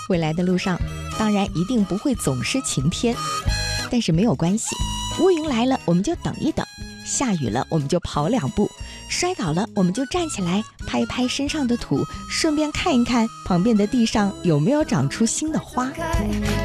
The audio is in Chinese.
未来的路上，当然一定不会总是晴天，但是没有关系，乌云来了我们就等一等，下雨了我们就跑2步，摔倒了我们就站起来拍一拍身上的土，顺便看一看旁边的地上有没有长出新的花。